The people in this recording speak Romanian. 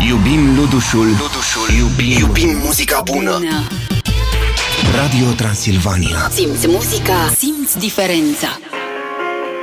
Iubim Ludușul, iubim muzica bună. Radio Transilvania. Simți muzica, simți diferența.